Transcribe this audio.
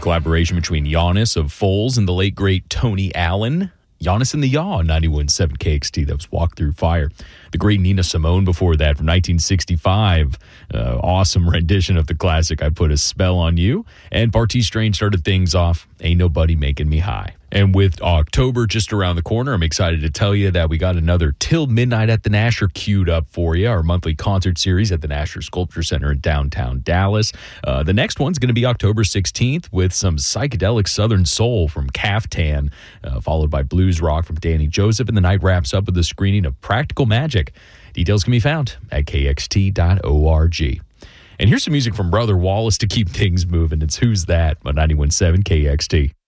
collaboration between Giannis of Foals and the late, great Tony Allen. Giannis and the Yaw on 91.7 KXT. That was Walk Through Fire. The great Nina Simone before that from 1965. Awesome rendition of the classic I Put a Spell on You. And Bartees Strange started things off, Ain't Nobody Making Me High. And with October just around the corner, I'm excited to tell you that we got another Till Midnight at the Nasher queued up for you, our monthly concert series at the Nasher Sculpture Center in downtown Dallas. The next one's going to be October 16th with some psychedelic Southern soul from Caftan, followed by blues rock from Danny Joseph, and the night wraps up with a screening of Practical Magic. Details can be found at kxt.org. And here's some music from Brother Wallace to keep things moving. It's Who's That on 91.7 KXT.